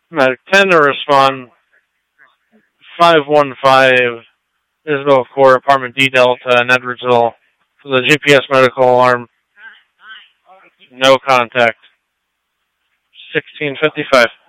Medic 10 to respond. 515 Isabel 4, apartment D Delta in Edwardsville for the GPS medical alarm. No contact. 1655.